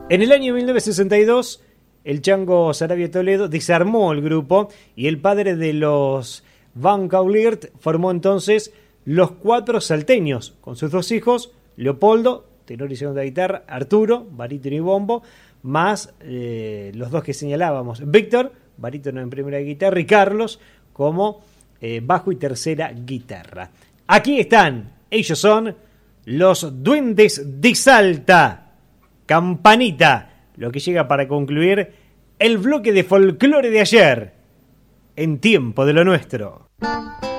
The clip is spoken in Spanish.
En el año 1962, el Chango Sarabia Toledo desarmó el grupo y el padre de los Van Cauliert formó entonces los Cuatro Salteños, con sus dos hijos, Leopoldo, tenor y segunda guitarra, Arturo, barítono y bombo, más los dos que señalábamos, Víctor, barítono en primera guitarra, y Carlos como bajo y tercera guitarra. Aquí están, ellos son los Duendes de Salta. Campanita, lo que llega para concluir el bloque de folclore de ayer, en Tiempo de lo Nuestro.